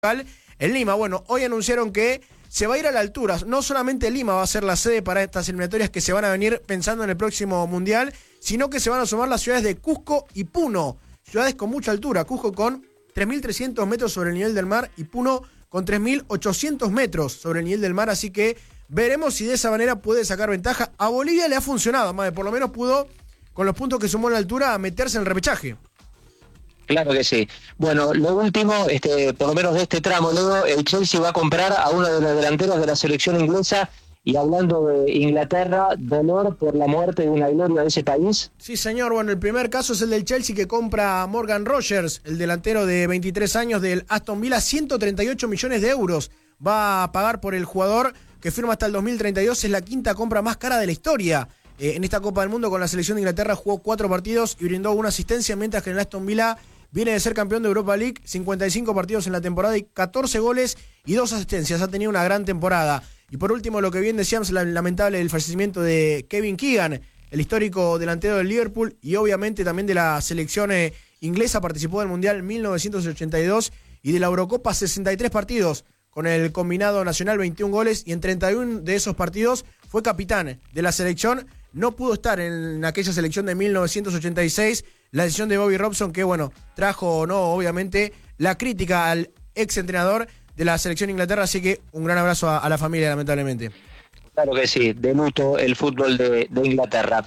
en Lima. Bueno, hoy anunciaron que se va a ir a la altura. No solamente Lima va a ser la sede para estas eliminatorias que se van a venir pensando en el próximo Mundial, sino que se van a sumar las ciudades de Cusco y Puno, ciudades con mucha altura. Cusco con 3.300 metros sobre el nivel del mar y Puno con 3.800 metros sobre el nivel del mar, así que veremos si de esa manera puede sacar ventaja. A Bolivia le ha funcionado, Made, por lo menos pudo, con los puntos que sumó en la altura, a meterse en el repechaje. Claro que sí. Bueno, lo último, por lo menos de este tramo, luego el Chelsea va a comprar a uno de los delanteros de la selección inglesa. Y hablando de Inglaterra, dolor por la muerte de una gloria de ese país. Sí, señor. Bueno, el primer caso es el del Chelsea, que compra a Morgan Rogers, el delantero de 23 años del Aston Villa. 138 millones de euros va a pagar por el jugador, que firma hasta el 2032. Es la quinta compra más cara de la historia. En esta Copa del Mundo con la selección de Inglaterra jugó 4 partidos y brindó una asistencia, mientras que en el Aston Villa viene de ser campeón de Europa League, 55 partidos en la temporada y 14 goles y 2 asistencias. Ha tenido una gran temporada. Y por último, lo que bien decíamos, lamentable el fallecimiento de Kevin Keegan, el histórico delantero del Liverpool y obviamente también de la selección inglesa. Participó del Mundial 1982 y de la Eurocopa 63 partidos con el combinado nacional, 21 goles, y en 31 de esos partidos fue capitán de la selección. No pudo estar en aquella selección de 1986, la decisión de Bobby Robson, que bueno, trajo, no, obviamente, la crítica al ex entrenador de la selección de Inglaterra, así que un gran abrazo a la familia, lamentablemente. Claro que sí, de luto el fútbol de Inglaterra.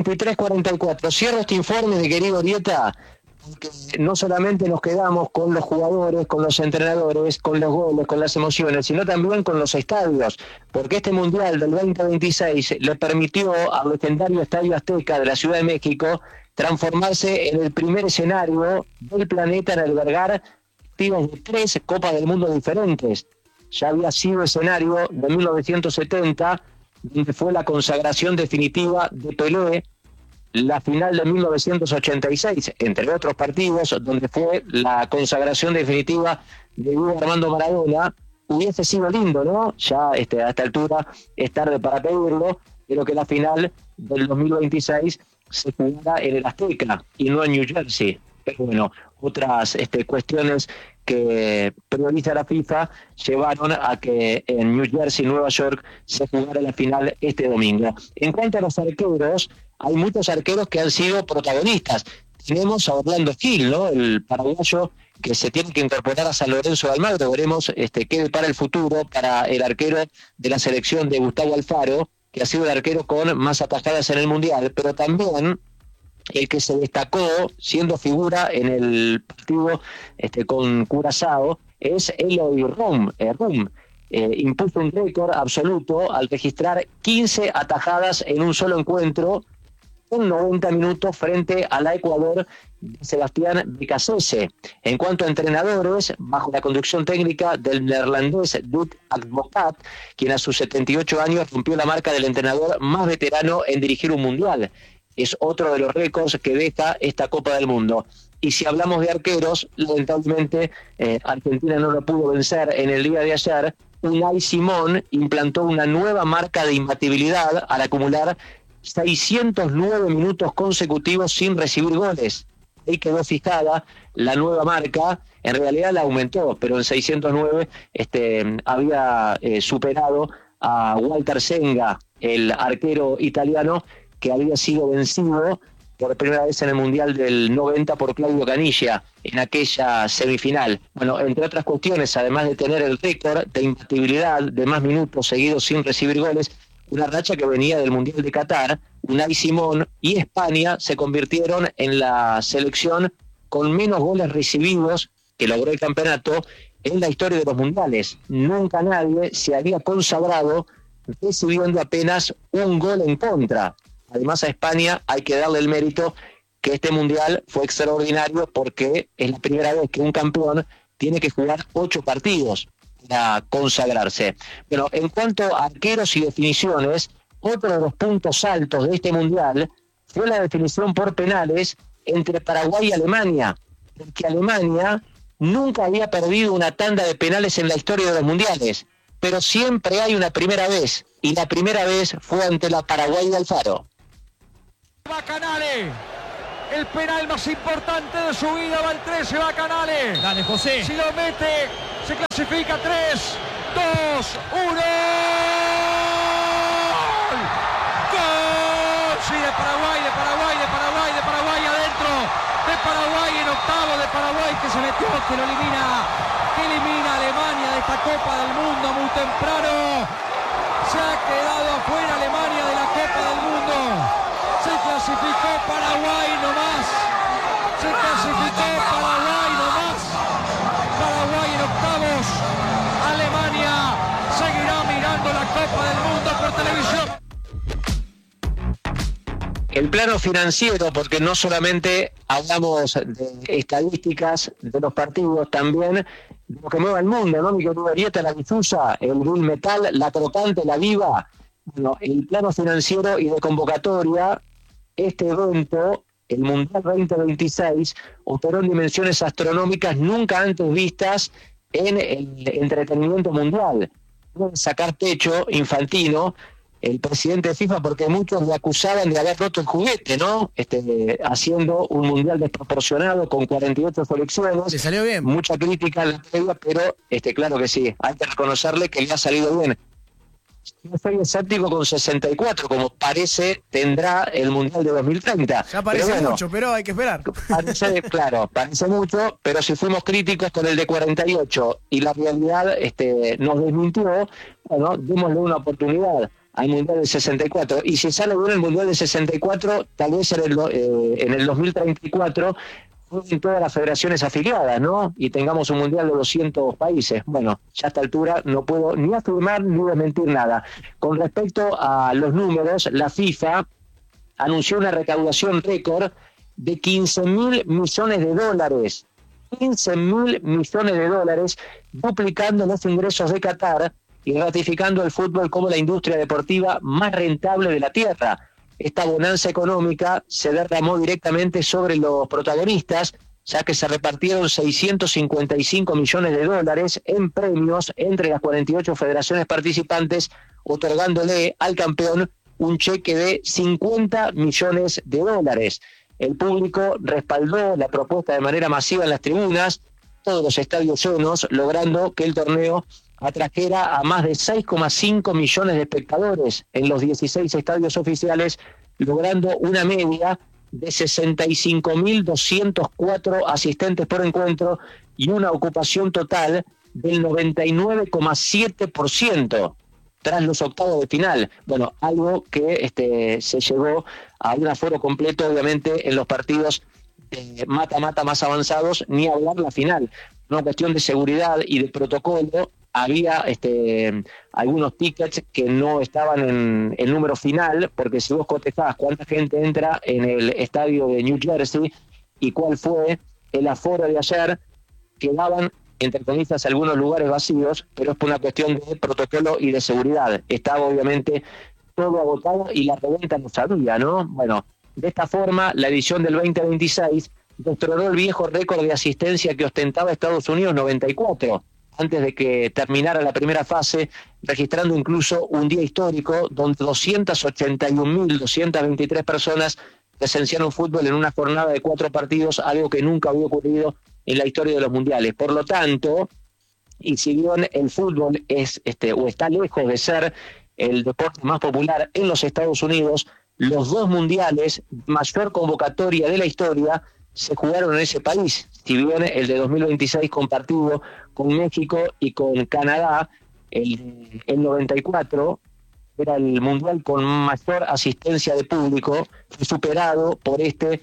23:44, cierro este informe, mi querido Orieta, porque no solamente nos quedamos con los jugadores, con los entrenadores, con los goles, con las emociones, sino también con los estadios, porque este Mundial del 2026 le permitió al legendario Estadio Azteca de la Ciudad de México transformarse en el primer escenario del planeta en albergar de 3 Copas del Mundo diferentes. Ya había sido escenario de 1970, donde fue la consagración definitiva de Pelé, la final de 1986, entre otros partidos, donde fue la consagración definitiva de Diego Armando Maradona. Hubiese sido lindo, ¿no? Ya a esta altura es tarde para pedirlo, pero que la final del 2026 se jugara en el Azteca y no en New Jersey. Pero bueno, otras cuestiones que prioriza la FIFA llevaron a que en New Jersey, Nueva York, se jugara la final este domingo. En cuanto a los arqueros, hay muchos arqueros que han sido protagonistas. Tenemos a Orlando Gil, ¿no? El paraguayo que se tiene que incorporar a San Lorenzo de Almagro. Veremos qué depara el futuro para el arquero de la selección de Gustavo Alfaro, que ha sido el arquero con más atajadas en el Mundial, pero también el que se destacó siendo figura en el partido con Curazao es Eloy Rum. Impuso un récord absoluto al registrar 15 atajadas en un solo encuentro en 90 minutos frente a la Ecuador de Sebastián Becasese. En cuanto a entrenadores, bajo la conducción técnica del neerlandés Dick Advocat, quien a sus 78 años rompió la marca del entrenador más veterano en dirigir un mundial. Es otro de los récords que deja esta Copa del Mundo. Y si hablamos de arqueros, lamentablemente Argentina no lo pudo vencer en el día de ayer. Unai Simón implantó una nueva marca de imbatibilidad al acumular 609 minutos consecutivos sin recibir goles. Ahí quedó fijada la nueva marca. En realidad la aumentó, pero en 609 había superado a Walter Senga, el arquero italiano, que había sido vencido por primera vez en el Mundial del 90 por Claudio Canilla en aquella semifinal. Bueno, entre otras cuestiones, además de tener el récord de imbatibilidad de más minutos seguidos sin recibir goles, una racha que venía del Mundial de Qatar, Unai Simón y España se convirtieron en la selección con menos goles recibidos que logró el campeonato en la historia de los mundiales. Nunca nadie se había consagrado recibiendo apenas un gol en contra. Además, a España hay que darle el mérito que este mundial fue extraordinario porque es la primera vez que un campeón tiene que jugar 8 partidos para consagrarse. Bueno, en cuanto a arqueros y definiciones, otro de los puntos altos de este mundial fue la definición por penales entre Paraguay y Alemania, porque Alemania nunca había perdido una tanda de penales en la historia de los mundiales, pero siempre hay una primera vez, y la primera vez fue ante la Paraguay de Alfaro. Va Canale, el penal más importante de su vida, va el 13, va Canale. Dale, José. Si lo mete, Se clasifica 3, 2, 1. Sí, de Paraguay adentro, de Paraguay en octavo, de Paraguay que se metió, que elimina a Alemania de esta Copa del Mundo muy temprano. Se ha quedado afuera Alemania de la Copa del Mundo. Se clasificó Paraguay nomás. Paraguay en octavos. Alemania seguirá mirando la Copa del Mundo por televisión. El plano financiero, porque no solamente hablamos de estadísticas de los partidos, también de lo que mueve el mundo, ¿no? Mi querido Arieta, la difusa, el Bull Metal, la crocante, la viva. Bueno, el plano financiero y de convocatoria, este evento, el Mundial 2026, operó en dimensiones astronómicas nunca antes vistas en el entretenimiento mundial. Pueden sacar pecho Infantino, el presidente de FIFA, porque muchos le acusaban de haber roto el juguete, ¿no? Haciendo un mundial desproporcionado con 48 selecciones. Le salió bien. Mucha crítica en la previa, pero claro que sí, hay que reconocerle que le ha salido bien. Yo soy escéptico con 64, como parece tendrá el mundial de 2030. Ya parece mucho, pero hay que esperar. Parece mucho, pero si fuimos críticos con el de 48 y la realidad nos desmintió, bueno, démosle una oportunidad al Mundial del 64, y si sale bien el Mundial del 64, tal vez en el 2034 en todas las federaciones afiliadas, ¿no? Y tengamos un Mundial de 200 países. Bueno, ya a esta altura no puedo ni afirmar ni desmentir nada. Con respecto a los números, la FIFA anunció una recaudación récord de 15.000 millones de dólares. 15.000 millones de dólares, duplicando los ingresos de Qatar y ratificando el fútbol como la industria deportiva más rentable de la Tierra. Esta bonanza económica se derramó directamente sobre los protagonistas, ya que se repartieron 655 millones de dólares en premios entre las 48 federaciones participantes, otorgándole al campeón un cheque de 50 millones de dólares. El público respaldó la propuesta de manera masiva en las tribunas, todos los estadios llenos, logrando que el torneo atrajera a más de 6,5 millones de espectadores en los 16 estadios oficiales, logrando una media de 65.204 asistentes por encuentro y una ocupación total del 99,7% tras los octavos de final. Bueno, algo que se llegó a un aforo completo, obviamente, en los partidos mata-mata más avanzados, ni hablar la final. Una cuestión de seguridad y de protocolo. Había algunos tickets que no estaban en el número final, porque si vos cotejás cuánta gente entra en el estadio de New Jersey y cuál fue el aforo de ayer, quedaban, entre comillas, algunos lugares vacíos, pero es por una cuestión de protocolo y de seguridad. Estaba obviamente todo agotado y la reventa no sabía, ¿no? Bueno, de esta forma, la edición del 2026 destronó el viejo récord de asistencia que ostentaba Estados Unidos 94, antes de que terminara la primera fase, registrando incluso un día histórico donde 281.223 personas presenciaron fútbol en una jornada de 4 partidos, algo que nunca había ocurrido en la historia de los mundiales. Por lo tanto, y si bien el fútbol es o está lejos de ser el deporte más popular en los Estados Unidos, los 2 mundiales, mayor convocatoria de la historia, se jugaron en ese país. Si bien el de 2026 compartido con México y con Canadá, el 94 era el mundial con mayor asistencia de público, fue superado por de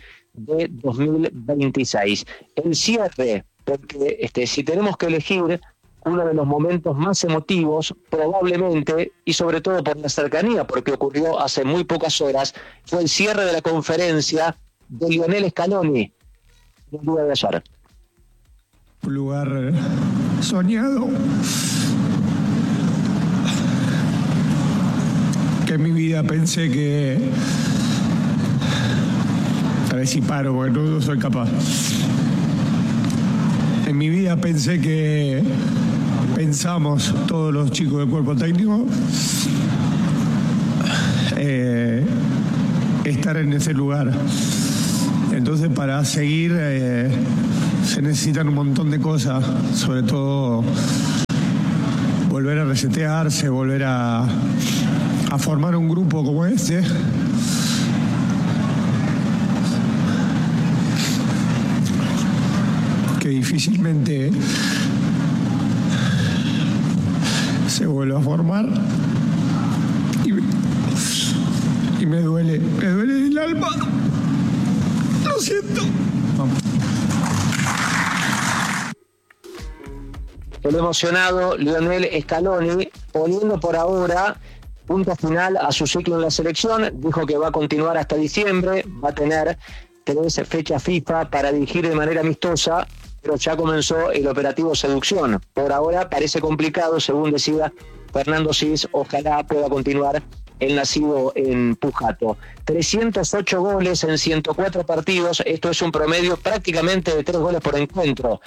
2026. El cierre, porque si tenemos que elegir uno de los momentos más emotivos, probablemente, y sobre todo por la cercanía, porque ocurrió hace muy pocas horas, fue el cierre de la conferencia de Lionel Scaloni, el día de ayer. Un lugar soñado, que en mi vida pensé que, a ver si paro porque no soy capaz, en mi vida pensamos todos los chicos del cuerpo técnico estar en ese lugar. Entonces, para seguir se necesitan un montón de cosas, sobre todo volver a resetearse, volver a formar un grupo como este. Que difícilmente se vuelve a formar. Y me duele el alma. Lo siento. Vamos. El emocionado Lionel Scaloni, poniendo por ahora punto final a su ciclo en la selección, dijo que va a continuar hasta diciembre, va a tener 3 fechas FIFA para dirigir de manera amistosa, pero ya comenzó el operativo Seducción. Por ahora parece complicado, según decía Fernando Sis, ojalá pueda continuar el nacido en Pujato. 308 goles en 104 partidos, esto es un promedio prácticamente de 3 goles por encuentro,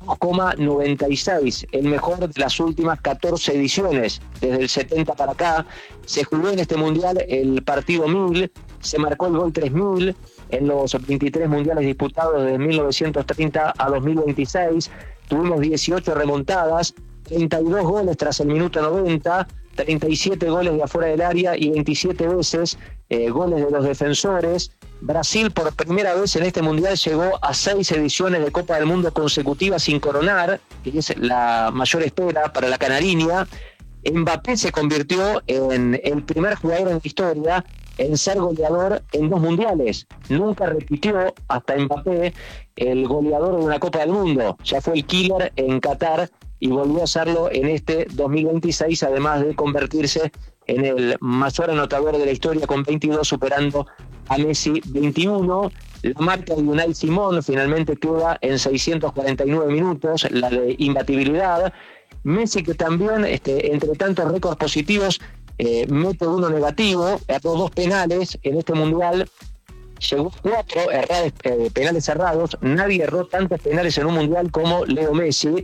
2,96, el mejor de las últimas 14 ediciones, desde el 70 para acá. Se jugó en este mundial el partido 1000, se marcó el gol 3000 en los 23 mundiales disputados desde 1930 a 2026, tuvimos 18 remontadas, 32 goles tras el minuto 90, 37 goles de afuera del área y 27 veces goles de los defensores. Brasil por primera vez en este mundial llegó a 6 ediciones de Copa del Mundo consecutivas sin coronar, que es la mayor espera para la canariña. Mbappé se convirtió en el primer jugador en la historia en ser goleador en 2 mundiales. Nunca repitió hasta Mbappé el goleador de una Copa del Mundo. Ya fue el killer en Qatar y volvió a hacerlo en este 2026, además de convertirse en el mayor anotador de la historia con 22, superando a Messi 21. La marca de Unai Simón finalmente queda en 649 minutos, la de imbatibilidad. Messi, que también, entre tantos récords positivos, mete uno negativo, erró 2 penales en este mundial, llegó 4 penales errados. Nadie erró tantos penales en un mundial como Leo Messi.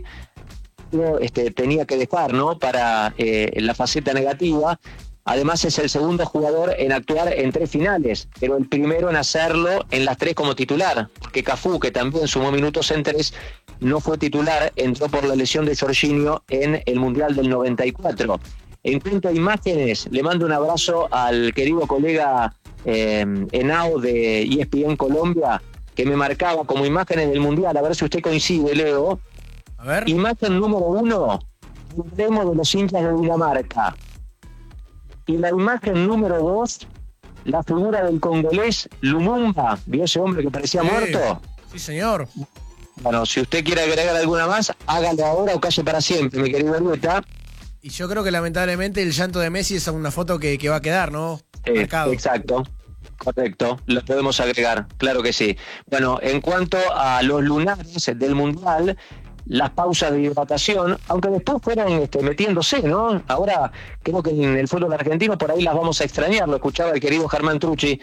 Tenía que dejar, ¿no?, para la faceta negativa. Además es el segundo jugador en actuar en 3 finales, pero el primero en hacerlo en las 3 como titular, porque Cafú, que también sumó minutos en 3, no fue titular, entró por la lesión de Jorginho en el Mundial del 94. En cuanto a imágenes, le mando un abrazo al querido colega Henao de ESPN Colombia, que me marcaba como imágenes del Mundial, a ver si usted coincide, Leo. A ver. Imagen número 1, el demo de los hinchas de Dinamarca. Y la imagen número 2, la figura del congolés Lumumba. ¿Vio ese hombre que parecía muerto? Sí, señor. Bueno, si usted quiere agregar alguna más, hágalo ahora o calle para siempre, mi querido Lueta. Y yo creo que lamentablemente el llanto de Messi es una foto que va a quedar, ¿no? Marcado. Exacto. Correcto, lo podemos agregar, claro que sí. Bueno, en cuanto a los lunares del Mundial, las pausas de hidratación, aunque después fueron metiéndose, ¿no? Ahora creo que en el fútbol argentino por ahí las vamos a extrañar. Lo escuchaba el querido Germán Trucci,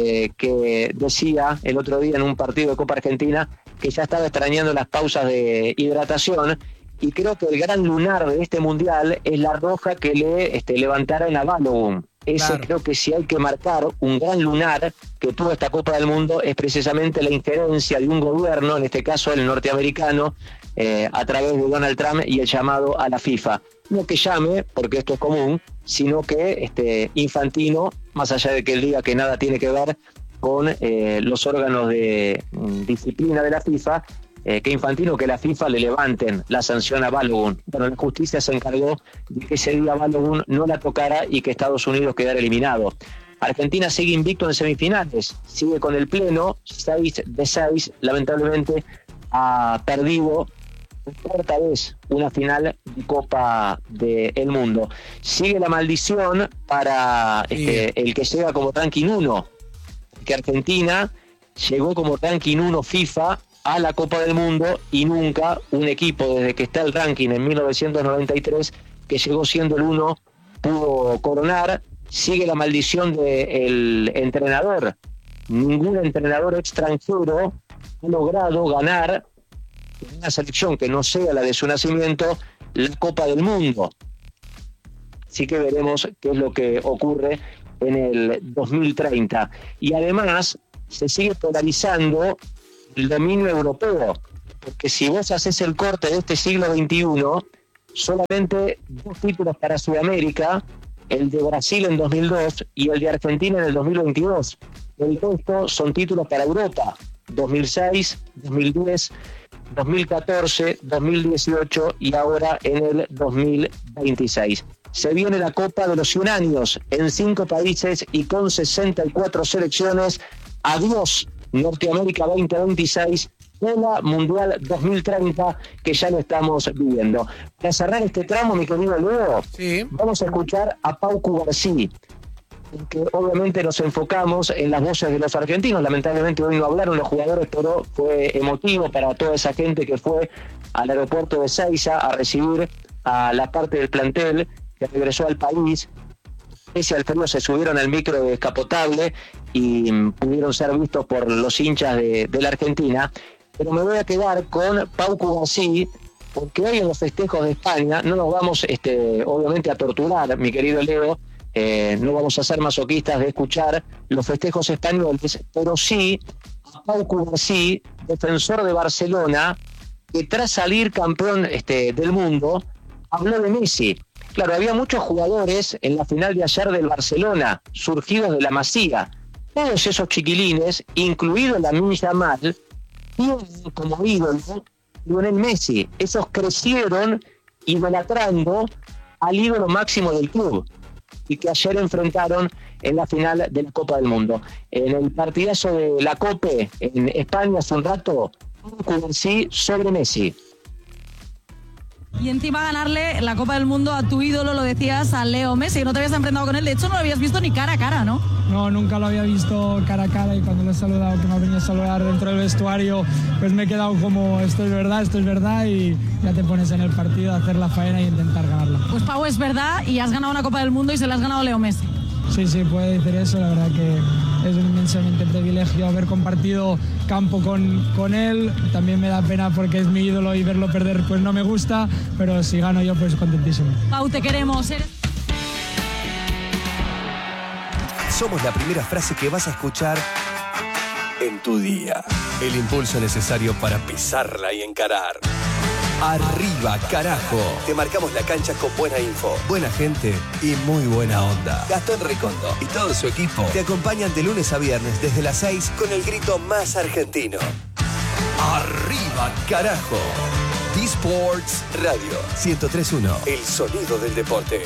que decía el otro día en un partido de Copa Argentina que ya estaba extrañando las pausas de hidratación, y creo que el gran lunar de este Mundial es la roja que le levantaron a Balogun. Ese, claro. Creo que si hay que marcar un gran lunar que tuvo esta Copa del Mundo es precisamente la injerencia de un gobierno, en este caso el norteamericano, a través de Donald Trump y el llamado a la FIFA. No que llame, porque esto es común, sino que Infantino, más allá de que él diga que nada tiene que ver con los órganos de disciplina de la FIFA, que Infantino, que la FIFA le levanten la sanción a Balogun. Bueno, la justicia se encargó de que ese día Balogun no la tocara y que Estados Unidos quedara eliminado. Argentina sigue invicto en semifinales, sigue con el pleno, 6 de 6, lamentablemente ha perdido por 4ª vez una final de Copa del Mundo. Sigue la maldición para el que llega como ranking 1, que Argentina llegó como ranking 1 FIFA a la Copa del Mundo y nunca un equipo, desde que está el ranking en 1993, que llegó siendo el 1, pudo coronar. Sigue la maldición del entrenador. Ningún entrenador extranjero ha logrado ganar en una selección que no sea la de su nacimiento la Copa del Mundo. Así que veremos qué es lo que ocurre en el 2030. Y además se sigue polarizando el dominio europeo. porque si vos haces el corte de este siglo XXI, solamente 2 títulos para Sudamérica, el de Brasil en 2002 y el de Argentina en el 2022. El resto son títulos para Europa, 2006, 2010, 2014, 2018 y ahora en el 2026. Se viene la Copa de los 100 años en 5 países y con 64 selecciones. Adiós, Norteamérica 2026, Copa Mundial 2030, que ya lo estamos viviendo. Para cerrar este tramo, mi querido Leo, vamos a escuchar a Pau Cubarsí, que obviamente nos enfocamos en las voces de los argentinos. Lamentablemente hoy no hablaron los jugadores, pero fue emotivo para toda esa gente que fue al aeropuerto de Seiza a recibir a la parte del plantel que regresó al país. Pese al frío se subieron al micro descapotable y pudieron ser vistos por los hinchas de la Argentina. Pero me voy a quedar con Pau Cubarsí, porque hoy en los festejos de España no nos vamos obviamente a torturar, mi querido Leo. No vamos a ser masoquistas de escuchar los festejos españoles, pero sí a Pau Cubarsí, defensor de Barcelona, que tras salir campeón del mundo, habló de Messi. Claro, había muchos jugadores en la final de ayer del Barcelona, surgidos de la Masía. Todos esos chiquilines, incluido Lamine Yamal, tienen como ídolo Lionel Messi. Esos crecieron idolatrando al ídolo máximo del club, y que ayer enfrentaron en la final de la Copa del Mundo. En el partidazo de la Copa en España hace un rato, Cubarsí sobre Messi. Y encima ganarle la Copa del Mundo a tu ídolo, lo decías, a Leo Messi, que no te habías enfrentado con él. De hecho, no lo habías visto ni cara a cara, ¿no? No, nunca lo había visto cara a cara, y cuando lo he saludado, que me ha venido a saludar dentro del vestuario, pues me he quedado como, esto es verdad, y ya te pones en el partido a hacer la faena e intentar ganarla. Pues Pau, es verdad, y has ganado una Copa del Mundo y se la has ganado a Leo Messi. Sí, puede decir eso, la verdad que es un inmensamente privilegio haber compartido campo con él. También me da pena porque es mi ídolo y verlo perder pues no me gusta, pero si gano yo pues contentísimo. Pau, te queremos. Somos la primera frase que vas a escuchar en tu día. El impulso necesario para pisarla y encarar. Arriba, carajo. Te marcamos la cancha con buena info, buena gente y muy buena onda. Gastón Recondo y todo su equipo te acompañan de lunes a viernes desde las 6 con el grito más argentino. Arriba, carajo. D-Sports Radio 103.1. El sonido del deporte.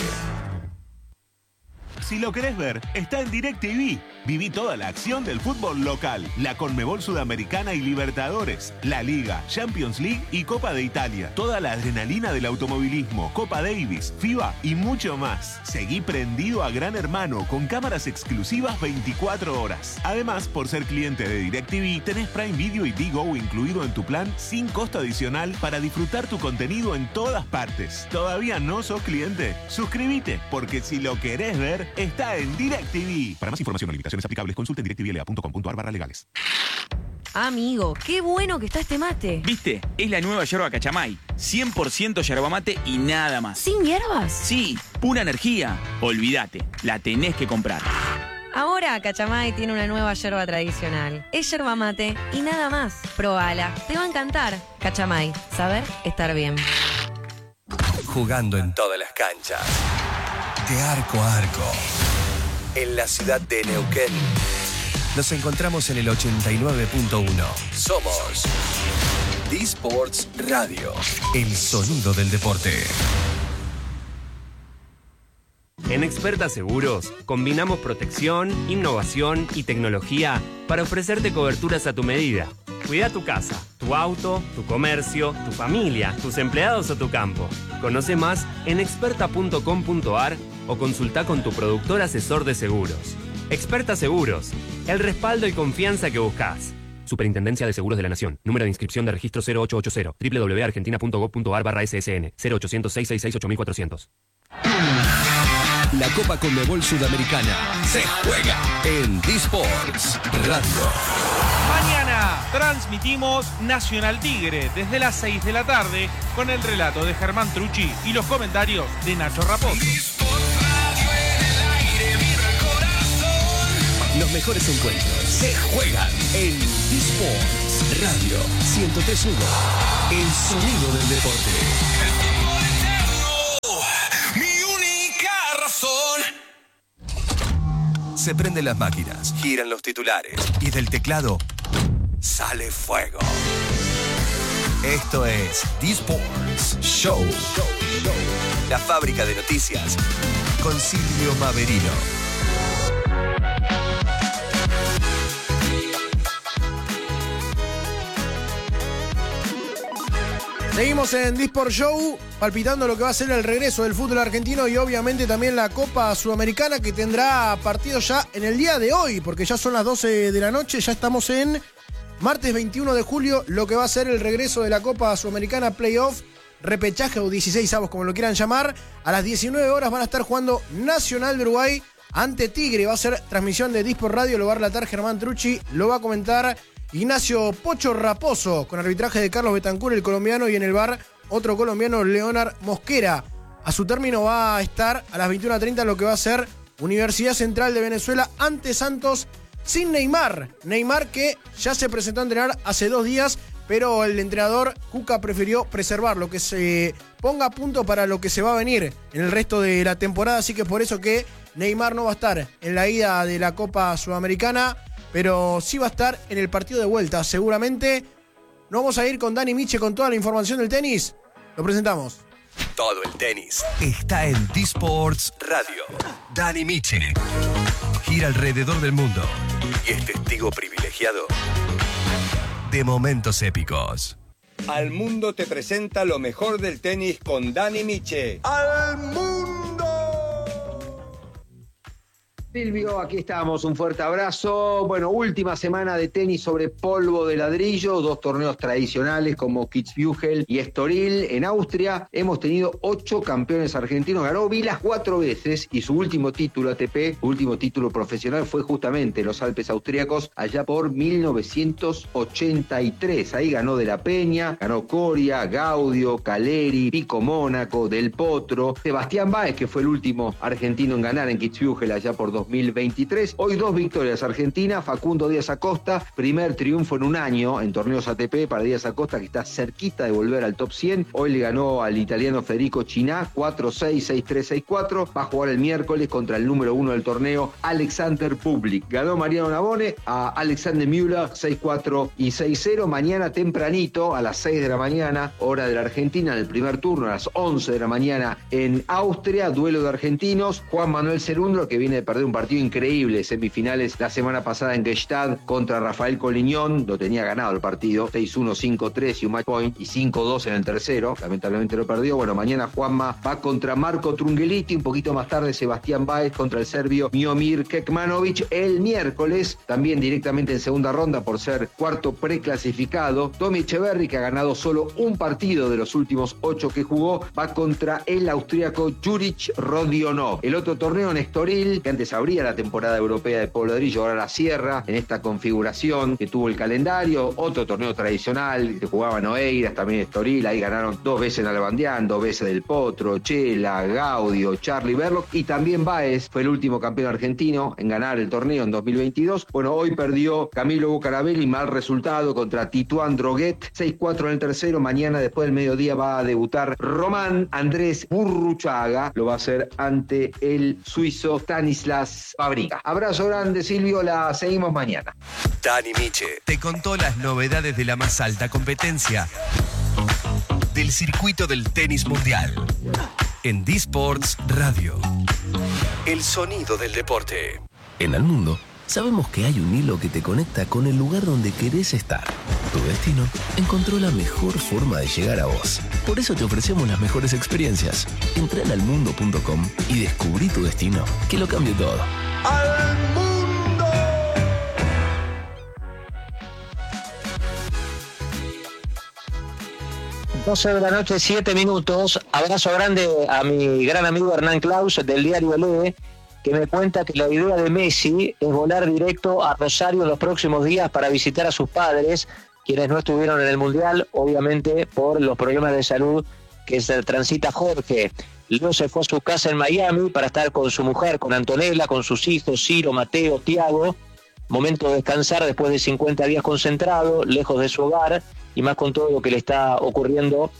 Si lo querés ver, está en DirecTV. Viví toda la acción del fútbol local, la Conmebol Sudamericana y Libertadores, la Liga, Champions League y Copa de Italia. Toda la adrenalina del automovilismo, Copa Davis, FIBA y mucho más. Seguí prendido a Gran Hermano con cámaras exclusivas 24 horas. Además, por ser cliente de DirecTV, tenés Prime Video y Digo incluido en tu plan sin costo adicional para disfrutar tu contenido en todas partes. ¿Todavía no sos cliente? Suscríbete, porque si lo querés ver, está en DirecTV. Para más información o limitaciones aplicables, consulten directvla.com.ar/legales. Amigo, qué bueno que está este mate. ¿Viste? Es la nueva yerba Cachamay. 100% yerba mate y nada más. ¿Sin hierbas? Sí, pura energía. Olvídate, la tenés que comprar. Ahora Cachamay tiene una nueva yerba tradicional. Es yerba mate y nada más. Probala, te va a encantar. Cachamay, saber estar bien. Jugando en todas las canchas. De arco a arco. En la ciudad de Neuquén. Nos encontramos en el 89.1. Somos D-Sports Radio. El sonido del deporte. En Experta Seguros, combinamos protección, innovación y tecnología para ofrecerte coberturas a tu medida. Cuida tu casa, tu auto, tu comercio, tu familia, tus empleados o tu campo. Conoce más en experta.com.ar o consulta con tu productor asesor de seguros. Experta Seguros, el respaldo y confianza que buscas. Superintendencia de Seguros de la Nación. Número de inscripción de registro 0880 www.argentina.gov.ar/ssn 0800-666-8400. La Copa Conmebol Sudamericana se juega en D-Sports Radio. Mañana transmitimos Nacional Tigre desde las 6 de la tarde con el relato de Germán Trucci y los comentarios de Nacho Raposo. Los mejores encuentros se juegan en D-Sports Radio 103.1. El sonido del deporte. Mi única razón. Se prenden las máquinas, giran los titulares y del teclado sale fuego. Esto es D-Sports Show. La fábrica de noticias con Silvio Maverino. Seguimos en D-Sports Show, palpitando lo que va a ser el regreso del fútbol argentino y obviamente también la Copa Sudamericana, que tendrá partido ya en el día de hoy, porque ya son las 12 de la noche, ya estamos en martes 21 de julio, lo que va a ser el regreso de la Copa Sudamericana Playoff, repechaje o 16avos, como lo quieran llamar. A las 19 horas van a estar jugando Nacional de Uruguay ante Tigre. Va a ser transmisión de D-Sports Radio, lo va a relatar Germán Trucci, lo va a comentar Ignacio Pocho Raposo, con arbitraje de Carlos Betancur, el colombiano, y en el VAR otro colombiano, Leonard Mosquera. A su término va a estar a las 21:30 lo que va a ser Universidad Central de Venezuela ante Santos sin Neymar. Neymar, que ya se presentó a entrenar hace 2 días, pero el entrenador Cuca prefirió preservarlo, que se ponga a punto para lo que se va a venir en el resto de la temporada. Así que por eso que Neymar no va a estar en la ida de la Copa Sudamericana, pero sí va a estar en el partido de vuelta, seguramente. Nos vamos a ir con Dani Miche con toda la información del tenis. Lo presentamos. Todo el tenis está en D-Sports Radio. Dani Miche gira alrededor del mundo y es testigo privilegiado de momentos épicos. Al Mundo te presenta lo mejor del tenis con Dani Miche. ¡Al Mundo! Silvio, aquí estamos, un fuerte abrazo. Bueno, última semana de tenis sobre polvo de ladrillo, 2 torneos tradicionales como Kitzbühel y Estoril en Austria. Hemos tenido 8 campeones argentinos, ganó Vilas 4 veces y su último título ATP, su último título profesional fue justamente en los Alpes austríacos allá por 1983. Ahí ganó De la Peña, ganó Coria, Gaudio, Caleri, Pico Mónaco, Del Potro, Sebastián Báez, que fue el último argentino en ganar en Kitzbühel allá por 2023. Hoy 2 victorias argentinas. Facundo Díaz Acosta, primer triunfo en un año en torneos ATP para Díaz Acosta, que está cerquita de volver al top 100. Hoy le ganó al italiano Federico Chiná 4-6, 6-3, 6-4. Va a jugar el miércoles contra el número 1 del torneo, Alexander Bublik. Ganó Mariano Navone a Alexander Müller 6-4 y 6-0. Mañana tempranito a las 6 de la mañana, hora de la Argentina, en el primer turno a las 11 de la mañana en Austria, duelo de argentinos. Juan Manuel Cerundolo, que viene de perder un partido increíble, semifinales la semana pasada en Gstaad contra Rafael Coliñón, lo tenía ganado el partido, 6-1, 5-3 y un match point, y 5-2 en el tercero, lamentablemente lo perdió. Bueno, mañana Juanma va contra Marco Trungeliti, un poquito más tarde Sebastián Báez contra el serbio Miomir Kekmanovic. El miércoles, también directamente en segunda ronda por ser cuarto preclasificado, Tommy Echeverry, que ha ganado solo un partido de los últimos 8 que jugó, va contra el austríaco Juric Rodionov. El otro torneo en Estoril, que antes abría la temporada europea de polvo de ladrillo, ahora la cierra en esta configuración que tuvo el calendario. Otro torneo tradicional que jugaban Oeiras, también Estoril, ahí ganaron 2 veces Nalbandián, 2 veces Del Potro, Chela, Gaudio, Charlie Berlock, y también Báez fue el último campeón argentino en ganar el torneo en 2022. Bueno, hoy perdió Camilo Bucarabelli, mal resultado, contra Tituán Droguet, 6-4 en el tercero. Mañana después del mediodía va a debutar Román Andrés Burruchaga, lo va a hacer ante el suizo Stanislas Fabrica. Abrazo grande, Silvio, la seguimos mañana. Dani Miche te contó las novedades de la más alta competencia del circuito del tenis mundial en D-Sports Radio. El sonido del deporte. En el mundo sabemos que hay un hilo que te conecta con el lugar donde querés estar. Tu destino encontró la mejor forma de llegar a vos. Por eso te ofrecemos las mejores experiencias. Entra en almundo.com y descubrí tu destino, que lo cambie todo. ¡Al mundo! Doce de la noche, 7 minutos. Abrazo grande a mi gran amigo Hernán Claus del diario LE, que me cuenta que la idea de Messi es volar directo a Rosario en los próximos días para visitar a sus padres, quienes no estuvieron en el Mundial, obviamente por los problemas de salud que se transita Jorge. Luego se fue a su casa en Miami para estar con su mujer, con Antonella, con sus hijos, Ciro, Mateo, Tiago, momento de descansar después de 50 días concentrado, lejos de su hogar, y más con todo lo que le está ocurriendo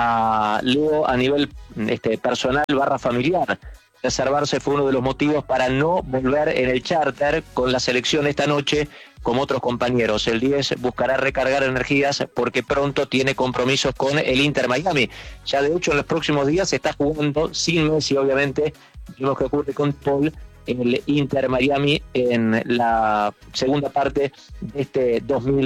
a Leo a nivel personal / familiar. Reservarse fue uno de los motivos para no volver en el charter con la selección esta noche como otros compañeros. El 10 buscará recargar energías porque pronto tiene compromisos con el Inter Miami. Ya de hecho en los próximos días se está jugando sin Messi, obviamente, lo que ocurre con Paul en el Inter Miami en la segunda parte de este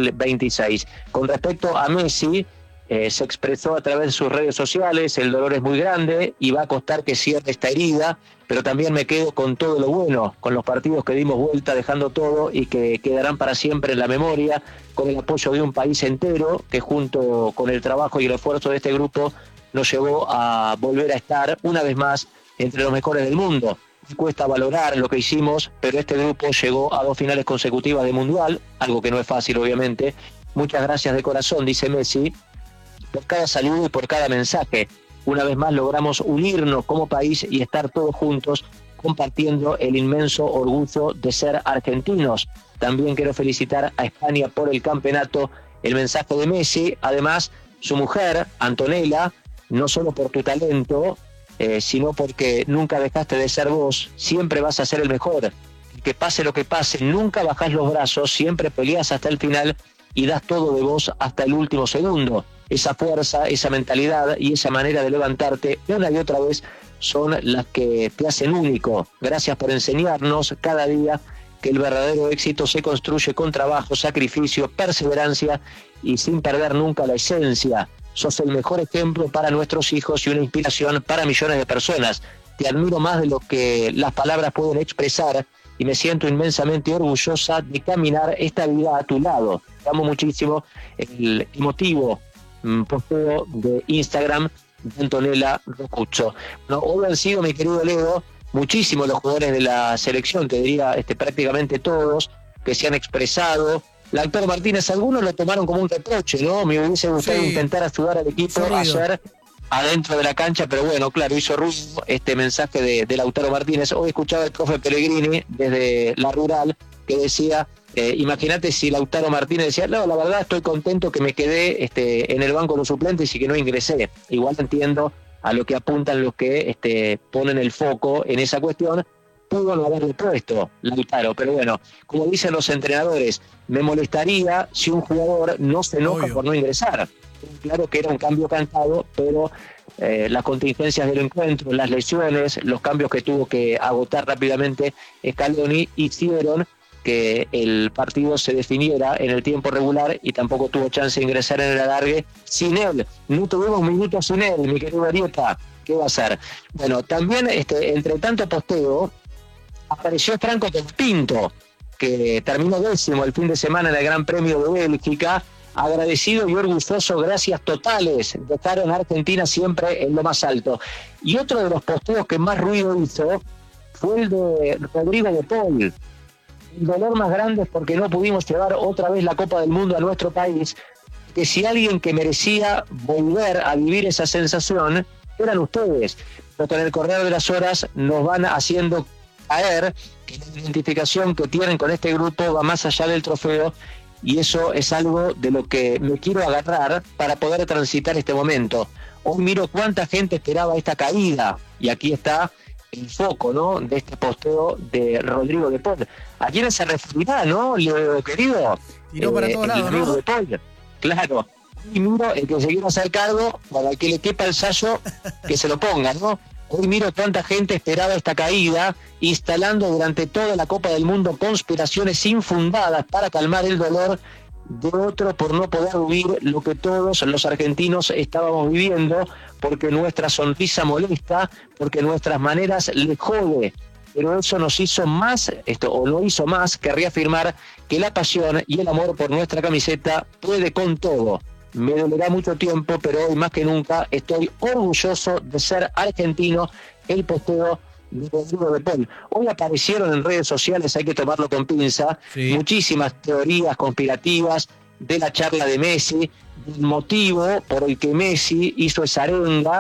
2026. Con respecto a Messi, se expresó a través de sus redes sociales: el dolor es muy grande y va a costar que cierre esta herida, pero también me quedo con todo lo bueno, con los partidos que dimos vuelta dejando todo y que quedarán para siempre en la memoria, con el apoyo de un país entero que junto con el trabajo y el esfuerzo de este grupo nos llevó a volver a estar una vez más entre los mejores del mundo. Cuesta valorar lo que hicimos, pero este grupo llegó a 2 finales consecutivas de Mundial, algo que no es fácil obviamente. Muchas gracias de corazón, dice Messi, por cada saludo y por cada mensaje. Una vez más logramos unirnos como país y estar todos juntos compartiendo el inmenso orgullo de ser argentinos. También quiero felicitar a España por el campeonato. El mensaje de Messi, además su mujer, Antonella, no solo por tu talento, sino porque nunca dejaste de ser vos, siempre vas a ser el mejor. Que pase lo que pase, nunca bajás los brazos, siempre peleas hasta el final y das todo de vos hasta el último segundo. Esa fuerza, esa mentalidad y esa manera de levantarte una y otra vez son las que te hacen único. Gracias por enseñarnos cada día que el verdadero éxito se construye con trabajo, sacrificio, perseverancia y sin perder nunca la esencia. Sos el mejor ejemplo para nuestros hijos y una inspiración para millones de personas. Te admiro más de lo que las palabras pueden expresar y me siento inmensamente orgullosa de caminar esta vida a tu lado. Te amo muchísimo. El emotivo posteo de Instagram de Antonella Rocucho. No, hoy han sido, mi querido Leo, muchísimos los jugadores de la selección, te diría prácticamente todos, que se han expresado. Lautaro Martínez, algunos lo tomaron como un reproche, ¿no? Me hubiese gustado intentar ayudar al equipo ayer adentro de la cancha, pero bueno, claro, hizo ruido este mensaje de Lautaro Martínez. Hoy escuchaba el profe Pellegrini desde la Rural que decía, imagínate si Lautaro Martínez decía, no, la verdad estoy contento que me quedé en el banco de los suplentes y que no ingresé. Igual entiendo a lo que apuntan los que ponen el foco en esa cuestión. Pudo no haberle puesto Lautaro, pero bueno, como dicen los entrenadores, me molestaría si un jugador no se enoja por no ingresar. Claro que era un cambio cantado, pero las contingencias del encuentro, las lesiones, los cambios que tuvo que agotar rápidamente Scaloni hicieron que el partido se definiera en el tiempo regular y tampoco tuvo chance de ingresar en el alargue sin él. No tuvimos minutos sin él, mi querido Arieta. ¿Qué va a hacer? Bueno, también entre tanto posteo apareció Franco Pinto, que terminó 10º el fin de semana en el Gran Premio de Bélgica. Agradecido y orgulloso, gracias totales, dejaron a Argentina siempre en lo más alto. Y otro de los posteos que más ruido hizo fue el de Rodrigo de Paul. El dolor más grande es porque no pudimos llevar otra vez la Copa del Mundo a nuestro país, que si alguien que merecía volver a vivir esa sensación eran ustedes, pero con el correr de las horas nos van haciendo caer que la identificación que tienen con este grupo va más allá del trofeo, y eso es algo de lo que me quiero agarrar para poder transitar este momento. Hoy miro cuánta gente esperaba esta caída, y aquí está el foco, ¿no?, de este posteo de Rodrigo de Paul. ¿A quién se referirá, no, Leo querido? Tiró para todos lados, Rodrigo ¿no? de Paul. Claro. Y miro el que se quiera hacer cargo, para que le quepa el sayo, que se lo ponga, ¿no? Hoy miro cuánta gente esperaba esta caída, instalando durante toda la Copa del Mundo conspiraciones infundadas para calmar el dolor de otro por no poder vivir lo que todos los argentinos estábamos viviendo, porque nuestra sonrisa molesta, porque nuestras maneras le jode. Pero eso nos hizo más, o no hizo más que reafirmar que la pasión y el amor por nuestra camiseta puede con todo. Me dolerá mucho tiempo, pero hoy más que nunca estoy orgulloso de ser argentino. El posteo de Rodrigo de Paul. Hoy aparecieron en redes sociales, hay que tomarlo con pinza, muchísimas teorías conspirativas de la charla de Messi, del motivo por el que Messi hizo esa arenga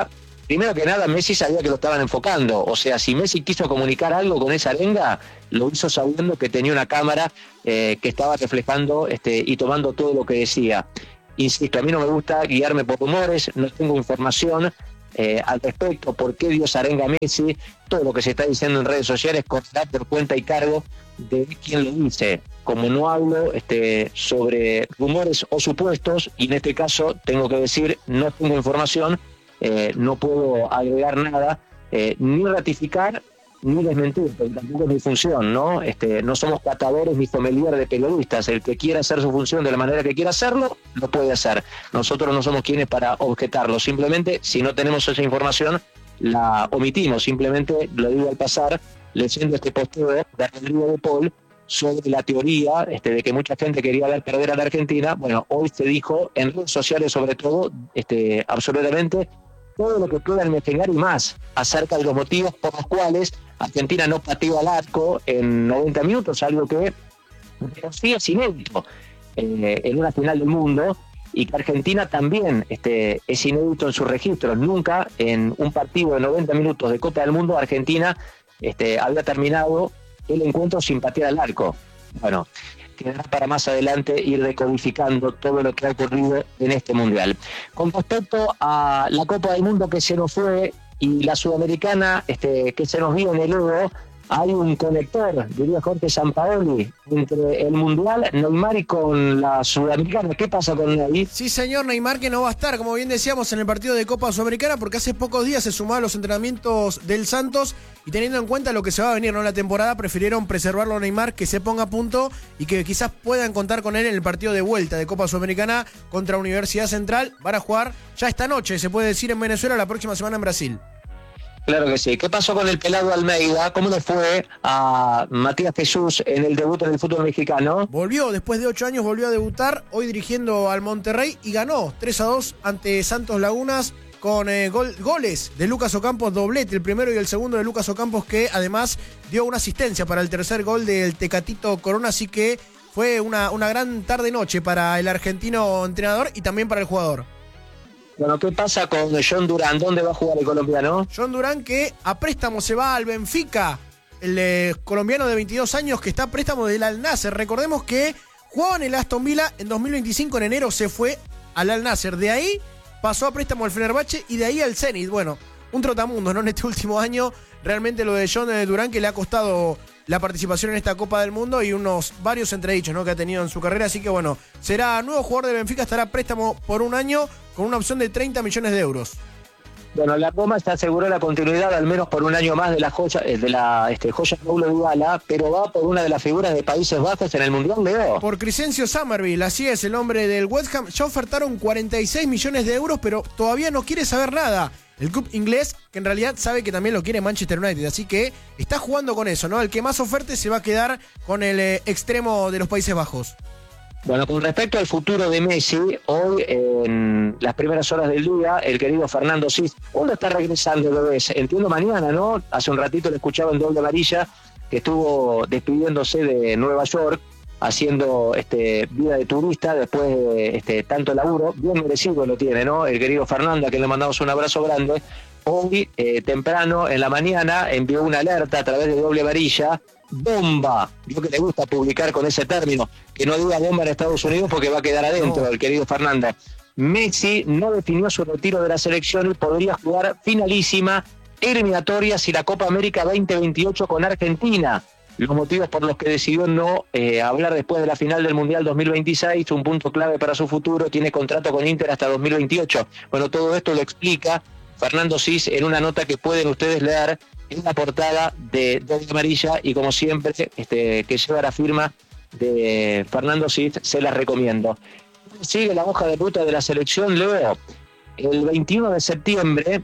primero que nada, Messi sabía que lo estaban enfocando. O sea, si Messi quiso comunicar algo con esa arenga, lo hizo sabiendo que tenía una cámara que estaba reflejando y tomando todo lo que decía. Insisto, a mí no me gusta guiarme por rumores, no tengo información al respecto, por qué dio esa arenga a Messi. Todo lo que se está diciendo en redes sociales correrá por cuenta y cargo de quien lo dice. Como no hablo sobre rumores o supuestos, y en este caso tengo que decir, no tengo información, no puedo agregar nada, ni ratificar ni desmentir, porque tampoco es mi función, ¿no? No somos catadores ni sommelier de periodistas. El que quiera hacer su función de la manera que quiera hacerlo, lo puede hacer. Nosotros no somos quienes para objetarlo. Simplemente, si no tenemos esa información, la omitimos. Simplemente lo digo al pasar, leyendo este posteo de Rodrigo de Paul sobre la teoría de que mucha gente quería ver perder a la Argentina. Bueno, hoy se dijo en redes sociales, sobre todo, absolutamente todo lo que pueda investigar y más acerca de los motivos por los cuales Argentina no pateó al arco en 90 minutos, algo que sí es inédito en una final del mundo, y que Argentina también es inédito en sus registros. Nunca en un partido de 90 minutos de Copa del Mundo Argentina había terminado el encuentro sin patear al arco. Bueno, quedará para más adelante ir decodificando todo lo que ha ocurrido en este Mundial. Con respecto a la Copa del Mundo que se nos fue y la Sudamericana que se nos vio en el Euro, hay un conector, diría Jorge Sampaoli, entre el Mundial, Neymar, y con la Sudamericana. ¿Qué pasa con Neymar? Sí, señor, Neymar, que no va a estar, como bien decíamos, en el partido de Copa Sudamericana, porque hace pocos días se sumó a los entrenamientos del Santos, y teniendo en cuenta lo que se va a venir, ¿no?, en la temporada, prefirieron preservarlo a Neymar, que se ponga a punto y que quizás puedan contar con él en el partido de vuelta de Copa Sudamericana contra Universidad Central. Van a jugar ya esta noche, se puede decir, en Venezuela, la próxima semana en Brasil. Claro que sí. ¿Qué pasó con el pelado Almeida? ¿Cómo le fue a Matías Jesús en el debut en el fútbol mexicano? Volvió, después de 8 años, volvió a debutar, hoy dirigiendo al Monterrey, y ganó 3-2 ante Santos Lagunas con goles de Lucas Ocampos, doblete, el primero y el segundo de Lucas Ocampos, que además dio una asistencia para el tercer gol del Tecatito Corona, así que fue una gran tarde-noche para el argentino entrenador y también para el jugador. Bueno, ¿qué pasa con John Durán? ¿Dónde va a jugar el colombiano? John Durán, que a préstamo se va al Benfica, el colombiano de 22 años que está a préstamo del Al Nassr. Recordemos que jugaba en el Aston Villa en 2025, en enero se fue al Al Nassr. De ahí pasó a préstamo al Fenerbahce y de ahí al Zenit. Bueno, un trotamundo, ¿no? En este último año, realmente lo de John Durán, que le ha costado la participación en esta Copa del Mundo y varios entredichos, ¿no?, que ha tenido en su carrera. Así que bueno, será nuevo jugador del Benfica, estará a préstamo por un año con una opción de 30 millones de euros. Bueno, la Roma se aseguró la continuidad al menos por un año más de la joya Paulo Dybala, pero va por una de las figuras de Países Bajos en el Mundial, Leo. Por Crescencio Summerville, así es, el hombre del West Ham. Ya ofertaron 46 millones de euros, pero todavía no quiere saber nada el club inglés, que en realidad sabe que también lo quiere Manchester United, así que está jugando con eso, ¿no? El que más oferte se va a quedar con el extremo de los Países Bajos. Bueno, con respecto al futuro de Messi, hoy en las primeras horas del día, el querido Fernando Sis, ¿cuándo está regresando, lo ves? Entiendo mañana, ¿no? Hace un ratito le escuchaba en Doble Amarilla que estuvo despidiéndose de Nueva York, haciendo vida de turista después de tanto laburo. Bien merecido lo tiene, ¿no? El querido Fernando, a quien le mandamos un abrazo grande. Hoy, temprano, en la mañana, envió una alerta a través de Doble Amarilla. Bomba, yo que le gusta publicar con ese término, que no diga bomba en Estados Unidos porque va a quedar adentro, el querido Fernando. Messi no definió su retiro de la selección y podría jugar finalísima, eliminatorias y la Copa América 2028 con Argentina. Los motivos por los que decidió no hablar después de la final del Mundial 2026, un punto clave para su futuro, tiene contrato con Inter hasta 2028. Bueno, todo esto lo explica Fernando Sis en una nota que pueden ustedes leer en la portada de Doble Amarilla, y como siempre, que lleva la firma de Fernando Sis, se las recomiendo. Sigue la hoja de ruta de la selección, luego, el 21 de septiembre,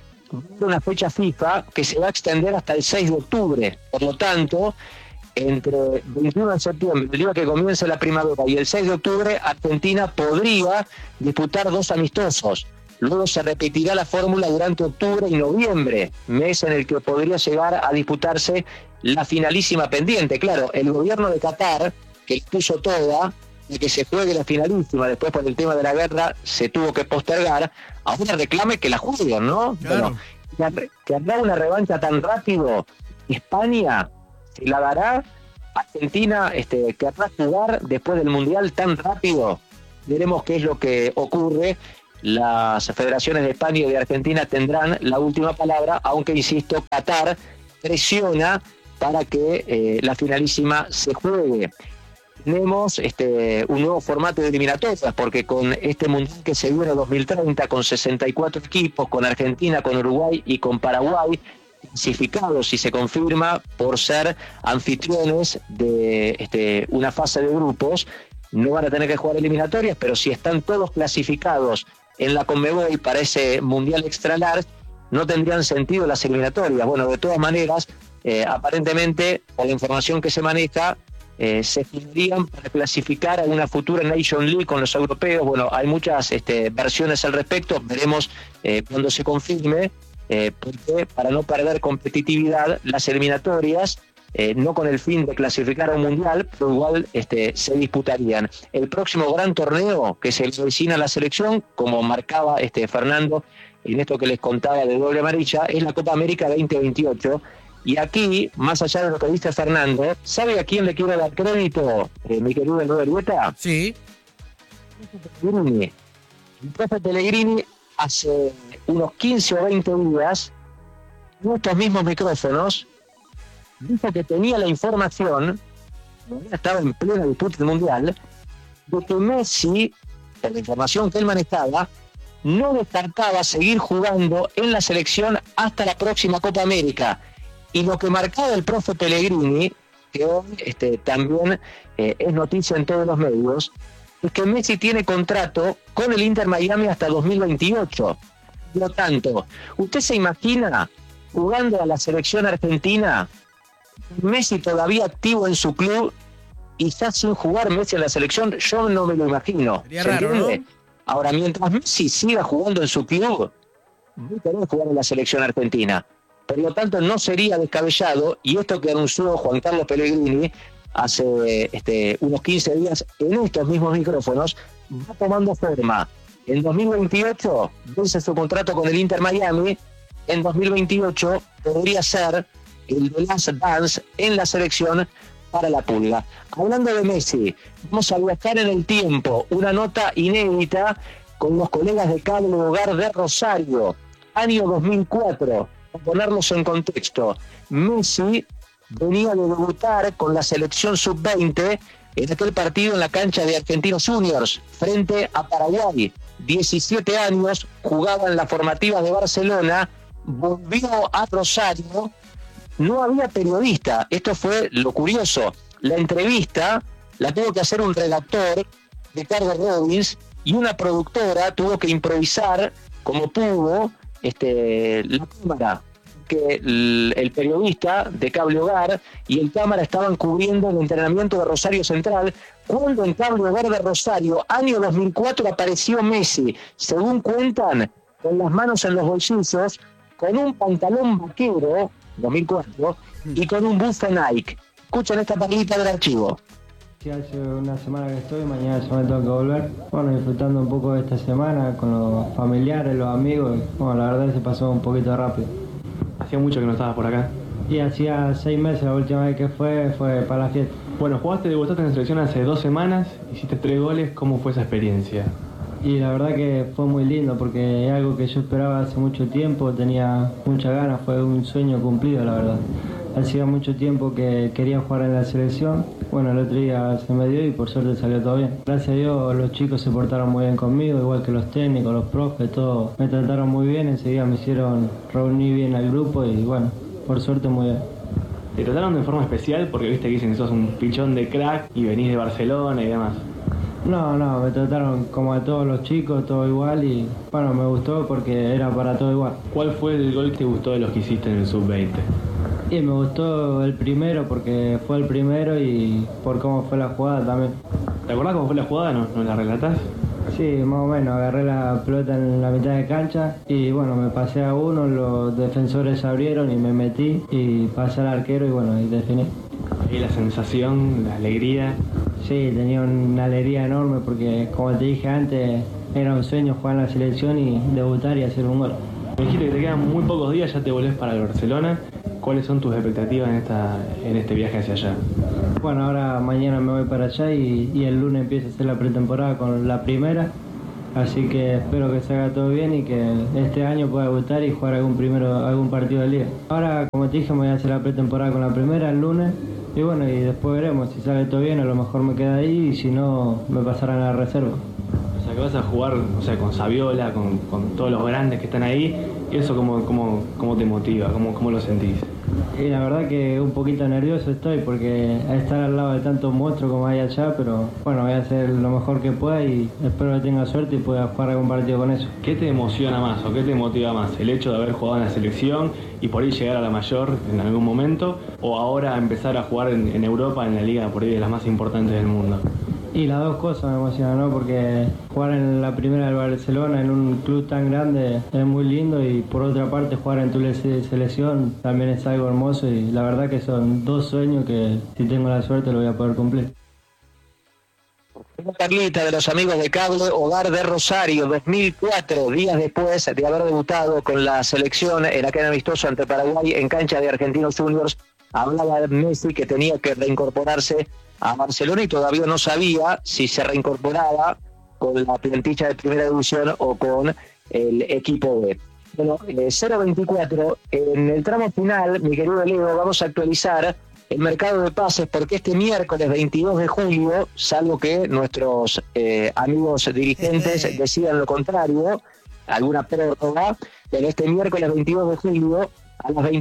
una fecha FIFA que se va a extender hasta el 6 de octubre. Por lo tanto, entre el 21 de septiembre, el día que comience la primavera, y el 6 de octubre, Argentina podría disputar 2 amistosos. Luego se repetirá la fórmula durante octubre y noviembre, mes en el que podría llegar a disputarse la finalísima pendiente. Claro, el gobierno de Qatar, que puso toda, de que se juegue la finalísima, después por el tema de la guerra se tuvo que postergar, ahora reclame que la jueguen, ¿no? Claro. Bueno, que habrá una revancha tan rápido, España se la dará, Argentina querrá jugar después del Mundial tan rápido. Veremos qué es lo que ocurre. Las federaciones de España y de Argentina tendrán la última palabra, aunque, insisto, Qatar presiona para que la finalísima se juegue. Tenemos un nuevo formato de eliminatorias, porque con este Mundial que se viene 2030, con 64 equipos, con Argentina, con Uruguay y con Paraguay, clasificados, si se confirma, por ser anfitriones de una fase de grupos, no van a tener que jugar eliminatorias, pero si están todos clasificados en la Conmebol para ese Mundial Extra Large, no tendrían sentido las eliminatorias. Bueno, de todas maneras, aparentemente, por la información que se maneja, se firmarían para clasificar a una futura Nation League con los europeos. Bueno, hay muchas versiones al respecto, veremos cuando se confirme, porque para no perder competitividad, las eliminatorias, no con el fin de clasificar a un mundial, pero igual se disputarían. El próximo gran torneo que se le avecina a la selección, como marcaba Fernando en esto que les contaba de doble amarilla, es la Copa América 2028. Y aquí, más allá de lo que dice Fernando, ¿sabe a quién le quiero dar crédito, mi querido Eduardo Argueta? Sí. El profe Pellegrini hace unos 15 o 20 días, en estos mismos micrófonos, dijo que tenía la información, estaba en plena disputa del Mundial, de que Messi, por la información que él manejaba, no descartaba seguir jugando en la selección hasta la próxima Copa América. Y lo que marcaba el profe Pellegrini, que hoy también es noticia en todos los medios, es que Messi tiene contrato con el Inter Miami hasta 2028. Por lo tanto, ¿usted se imagina jugando a la selección argentina, Messi todavía activo en su club y ya sin jugar Messi en la selección? Yo no me lo imagino. Sería raro, entiende? ¿no? Ahora, mientras Messi siga jugando en su club, va a querer jugar en la selección argentina. Por lo tanto, no sería descabellado, y esto que anunció Juan Carlos Pellegrini hace unos 15 días en estos mismos micrófonos, va tomando forma. En 2028 vence su contrato con el Inter Miami. En 2028 podría ser el de Last Dance en la selección para la Pulga. Hablando de Messi, vamos a viajar en el tiempo, una nota inédita con los colegas de Cable Hogar de Rosario, año 2004. Para ponernos en contexto, Messi venía de debutar con la selección sub-20 en aquel partido en la cancha de Argentinos Juniors frente a Paraguay. 17 años, jugaba en la formativa de Barcelona, volvió a Rosario, no había periodista, esto fue lo curioso. La entrevista la tuvo que hacer un redactor, Ricardo Robbins, y una productora tuvo que improvisar como pudo la cámara, que el periodista de Cable Hogar y el cámara estaban cubriendo el entrenamiento de Rosario Central, cuando en Cable Hogar de Rosario, año 2004, apareció Messi, según cuentan, con las manos en los bolsillos, con un pantalón vaquero, 2004, y con un buzo Nike. Escuchen esta parlita del archivo. Sí, hace una semana que estoy, mañana ya me tengo que volver. Bueno, disfrutando un poco de esta semana con los familiares, los amigos. Bueno, la verdad se pasó un poquito rápido. ¿Hacía mucho que no estabas por acá? Y hacía 6 meses, la última vez que fue para la fiesta. Bueno, debutaste en la selección hace 2 semanas, hiciste 3 goles, ¿cómo fue esa experiencia? Y la verdad que fue muy lindo porque es algo que yo esperaba hace mucho tiempo, tenía muchas ganas, fue un sueño cumplido, la verdad. Hacía mucho tiempo que quería jugar en la selección. Bueno, el otro día se me dio y por suerte salió todo bien. Gracias a Dios los chicos se portaron muy bien conmigo, igual que los técnicos, los profes, todos me trataron muy bien. Enseguida me hicieron reunir bien al grupo y bueno, por suerte muy bien. ¿Te trataron de forma especial? Porque viste que dicen que sos un pichón de crack y venís de Barcelona y demás. No, me trataron como a todos los chicos, todo igual y bueno, me gustó porque era para todo igual. ¿Cuál fue el gol que te gustó de los que hiciste en el sub-20? Y me gustó el primero porque fue el primero y por cómo fue la jugada también. ¿Te acordás cómo fue la jugada? ¿No la relatás? Sí, más o menos. Agarré la pelota en la mitad de cancha y bueno, me pasé a uno, los defensores se abrieron y me metí y pasé al arquero y bueno, y definí. ¿Y la sensación, la alegría? Sí, tenía una alegría enorme porque como te dije antes, era un sueño jugar en la selección y debutar y hacer un gol. Me dijiste que te quedan muy pocos días, ya te volvés para el Barcelona. ¿Cuáles son tus expectativas en este viaje hacia allá? Bueno, ahora mañana me voy para allá y el lunes empiezo a hacer la pretemporada con la primera. Así que espero que se haga todo bien y que este año pueda debutar y jugar algún partido de liga. Ahora, como te dije, me voy a hacer la pretemporada con la primera el lunes. Y bueno, y después veremos, si sale todo bien a lo mejor me quedo ahí y si no me pasarán a la reserva. O sea que vas a jugar, o sea, con Saviola, con todos los grandes que están ahí, y eso cómo te motiva, cómo lo sentís. Y la verdad que un poquito nervioso estoy porque estar al lado de tantos monstruos como hay allá, pero bueno, voy a hacer lo mejor que pueda y espero que tenga suerte y pueda jugar algún partido con eso. ¿Qué te emociona más o qué te motiva más? ¿El hecho de haber jugado en la selección y por ahí llegar a la mayor en algún momento? ¿O ahora empezar a jugar en Europa, en la liga por ahí de las más importantes del mundo? Y las dos cosas me emocionan, ¿no? Porque jugar en la primera del Barcelona, en un club tan grande, es muy lindo y por otra parte jugar en tu selección también es algo hermoso y la verdad que son dos sueños que si tengo la suerte lo voy a poder cumplir. Carlita de los amigos de Cable Hogar de Rosario, 2004, días después de haber debutado con la selección en aquel amistoso ante Paraguay en cancha de Argentinos Juniors, hablaba de Messi que tenía que reincorporarse a Barcelona y todavía no sabía si se reincorporaba con la plantilla de primera división o con el equipo B. Bueno, 0-24, en el tramo final, mi querido Leo, vamos a actualizar el mercado de pases porque este miércoles 22 de julio, salvo que nuestros amigos dirigentes decidan lo contrario, alguna prórroga, pero este miércoles 22 de julio a las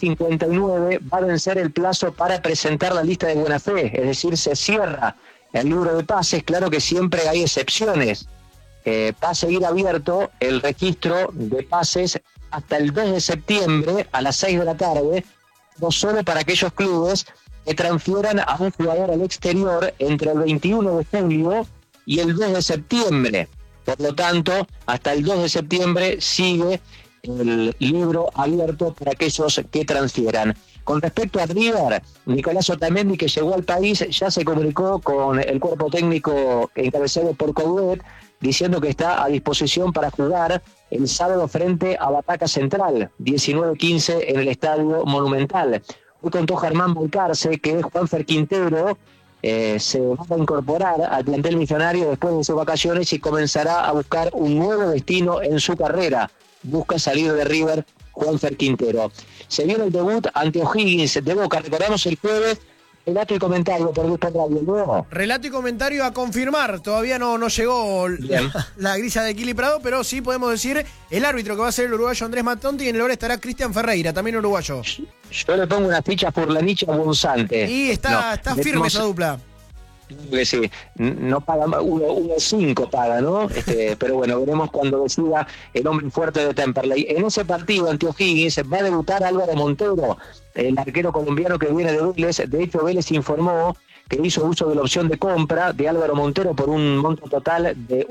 23:59 va a vencer el plazo para presentar la lista de buena fe, es decir, se cierra el libro de pases. Claro que siempre hay excepciones. Va a seguir abierto el registro de pases hasta el 2 de septiembre a las 6 de la tarde, no solo para aquellos clubes que transfieran a un jugador al exterior entre el 21 de julio y el 2 de septiembre. Por lo tanto, hasta el 2 de septiembre sigue el libro abierto para aquellos que transfieran. Con respecto a River, Nicolás Otamendi, que llegó al país, ya se comunicó con el cuerpo técnico encabezado por Coudet, diciendo que está a disposición para jugar el sábado frente a Barraca Central, 19:15 en el Estadio Monumental. Hoy contó Germán Balcarce que Juanfer Quintero se va a incorporar al plantel millonario después de sus vacaciones y comenzará a buscar un nuevo destino en su carrera. Busca salir de River Juanfer Quintero. Se viene el debut ante O'Higgins de Boca. Recordamos el jueves. Relato y comentario por Gusto Radio. Luego. Relato y comentario a confirmar. Todavía no llegó la grilla de Kili Prado, pero sí podemos decir el árbitro que va a ser el uruguayo Andrés Matonti y en el hora estará Cristian Ferreira, también uruguayo. Yo le pongo unas fichas por la Nicha Bonzante. Y está firme esa dupla. Que sí, no paga 1.5 paga, ¿no? Pero bueno, veremos cuando decida el hombre fuerte de Temperley. En ese partido ante O'Higgins va a debutar Álvaro Montero, el arquero colombiano que viene de Vélez. De hecho, Vélez informó que hizo uso de la opción de compra de Álvaro Montero por un monto total de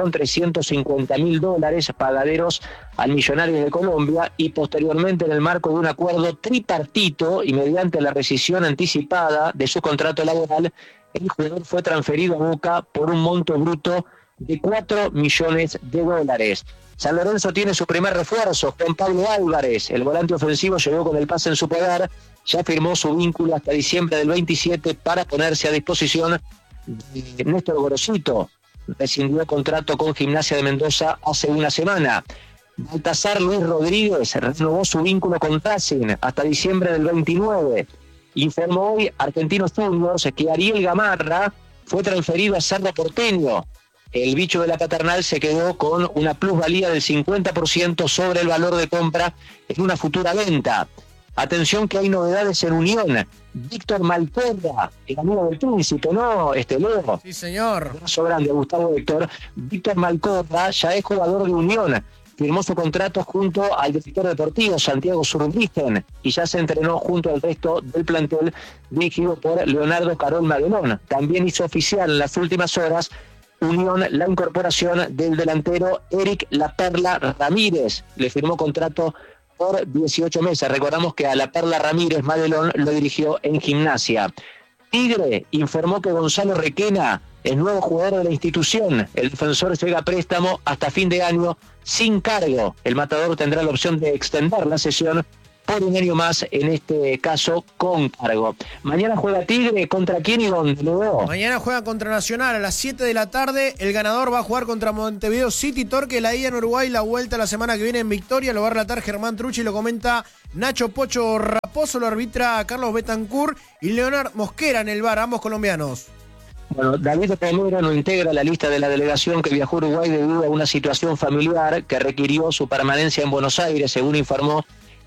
$1.350.000 pagaderos al Millonario de Colombia, y posteriormente en el marco de un acuerdo tripartito y mediante la rescisión anticipada de su contrato laboral, el jugador fue transferido a Boca por un monto bruto de $4 millones. San Lorenzo tiene su primer refuerzo, Juan Pablo Álvarez. El volante ofensivo llegó con el pase en su poder, ya firmó su vínculo hasta diciembre del 27 para ponerse a disposición de Néstor Gorosito. Rescindió contrato con Gimnasia de Mendoza hace una semana. Baltasar Luis Rodríguez renovó su vínculo con Racing hasta diciembre del 29. Informó hoy Argentinos Juniors que Ariel Gamarra fue transferido a Cerro Porteño. El bicho de la paternal se quedó con una plusvalía del 50% sobre el valor de compra en una futura venta. Atención que hay novedades en Unión. Víctor Malcorra, el amigo del Príncipe, ¿no? Leo. Sí, señor. Un abrazo grande a Gustavo Héctor. Víctor Malcorra ya es jugador de Unión. Firmó su contrato junto al director deportivo Santiago Zurbriggen y ya se entrenó junto al resto del plantel dirigido por Leonardo Carol Madelón. También hizo oficial en las últimas horas Unión la incorporación del delantero Eric La Perla Ramírez. Le firmó contrato por 18 meses. Recordamos que a La Perla Ramírez Madelón lo dirigió en Gimnasia. Tigre informó que Gonzalo Requena es nuevo jugador de la institución. El defensor llega a préstamo hasta fin de año sin cargo. El Matador tendrá la opción de extender la cesión por un año más, en este caso con cargo. Mañana juega Tigre, ¿contra quién y dónde? Luego. Mañana juega contra Nacional a las 7 de la tarde. El ganador va a jugar contra Montevideo City Torque, la ida en Uruguay, la vuelta la semana que viene en Victoria. Lo va a relatar Germán Trucci, lo comenta Nacho Pocho Raposo, lo arbitra Carlos Betancourt y Leonard Mosquera en el VAR, ambos colombianos. Bueno, David Romero no integra la lista de la delegación que viajó a Uruguay debido a una situación familiar que requirió su permanencia en Buenos Aires, según informó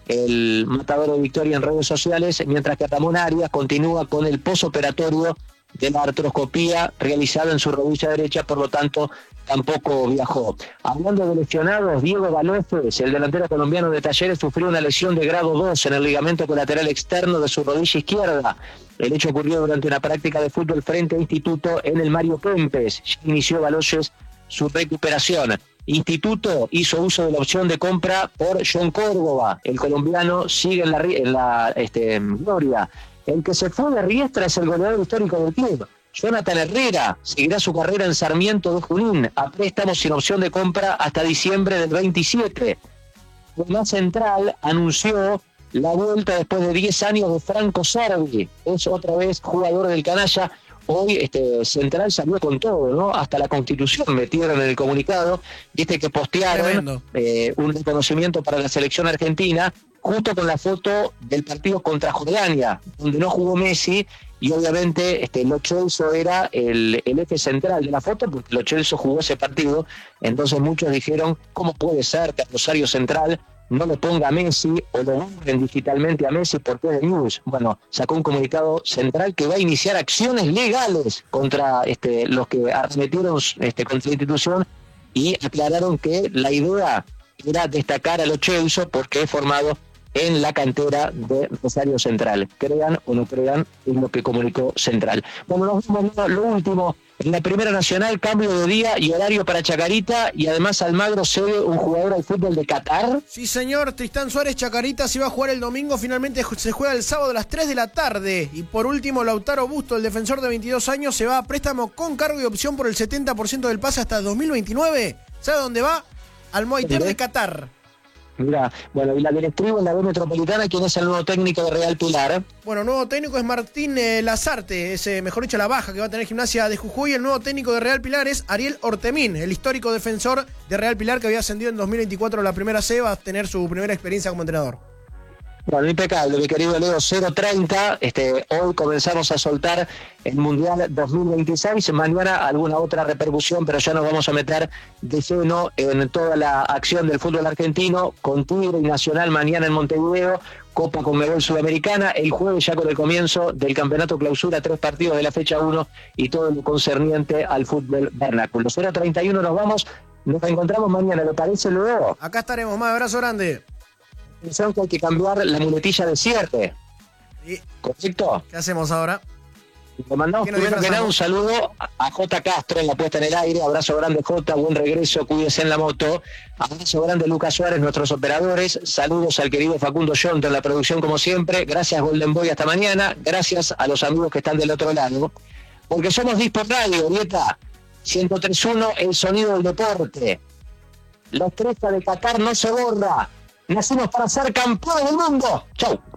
el Matador de Victoria en redes sociales, mientras que Ramón Arias continúa con el posoperatorio de la artroscopía realizada en su rodilla derecha, por lo tanto tampoco viajó. Hablando de lesionados, Diego Balofes, el delantero colombiano de Talleres, sufrió una lesión de grado 2 en el ligamento colateral externo de su rodilla izquierda. El hecho ocurrió durante una práctica de fútbol frente a Instituto en el Mario Kempes. Ya inició Balofes su recuperación. Instituto hizo uso de la opción de compra por John Córdoba. El colombiano sigue en la gloria. El que se fue de Riestra es el goleador histórico del club, Jonathan Herrera. Seguirá su carrera en Sarmiento de Junín, a préstamo sin opción de compra hasta diciembre del 27. La Central anunció la vuelta después de 10 años de Franco Cervi. Es otra vez jugador del canalla. Hoy Central salió con todo, ¿no? Hasta la Constitución metieron en el comunicado. Viste que postearon un reconocimiento para la selección argentina, justo con la foto del partido contra Jordania, donde no jugó Messi, y obviamente Lo Celso era el eje central de la foto, porque Lo Celso jugó ese partido. Entonces muchos dijeron, ¿cómo puede ser que a Rosario Central no le ponga a Messi o lo borren digitalmente a Messi porque es de News? Bueno, sacó un comunicado Central que va a iniciar acciones legales contra los que arremetieron contra la institución, y aclararon que la idea era destacar a Lo Celso porque es formado en la cantera de Rosario Central. Crean o no crean, es lo que comunicó Central. Bueno, nos vemos lo último. En la Primera Nacional, cambio de día y horario para Chacarita, y además Almagro cede un jugador al fútbol de Qatar. Sí, señor, Tristán Suárez Chacarita se iba a jugar el domingo, finalmente se juega el sábado a las 3 de la tarde. Y por último, Lautaro Busto, el defensor de 22 años, se va a préstamo con cargo y opción por el 70% del pase hasta 2029. ¿Sabe dónde va? Al Moiter de Qatar. Mira, bueno, y la directiva en la B Metropolitana, ¿quién es el nuevo técnico de Real Pilar? Bueno, el nuevo técnico es Martín Lazarte, es mejor dicho la baja que va a tener Gimnasia de Jujuy. El nuevo técnico de Real Pilar es Ariel Ortemín, el histórico defensor de Real Pilar que había ascendido en 2024 a la primera C, va a tener su primera experiencia como entrenador. Bueno, impecable, mi querido Leo, 0:30. Hoy comenzamos a soltar el Mundial 2026. Mañana alguna otra repercusión, pero ya nos vamos a meter de lleno en toda la acción del fútbol argentino, con Tigre y Nacional mañana en Montevideo, Copa Conmebol Sudamericana, el jueves ya con el comienzo del Campeonato Clausura, 3 partidos de la fecha 1 y todo lo concerniente al fútbol vernáculo. 0:31 nos vamos, nos encontramos mañana, ¿le parece, Leo? Acá estaremos, más abrazo grande. Pensaron que hay que cambiar la muletilla de cierre. Sí. ¿Correcto? ¿Qué hacemos ahora? Le mandamos primero que nada un saludo a J. Castro en la puesta en el aire. Abrazo grande, J. Buen regreso, cuídese en la moto. Abrazo grande, Lucas Suárez, nuestros operadores. Saludos al querido Facundo Yonto en la producción, como siempre. Gracias, Golden Boy, hasta mañana. Gracias a los amigos que están del otro lado. Porque somos Disport Radio, Dieta. 103.1, el sonido del deporte. La estrella de Qatar no se borra. Nacimos para ser campeones del mundo. Chau.